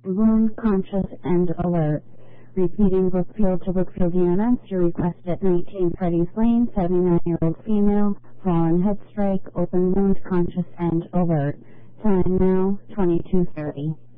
Wound conscious and alert. Repeating Brookfield to Brookfield EMS. Your request at 19 Freddy's Lane, 79-year-old female, fallen head strike, open wound, conscious and alert. Time now, 22:30.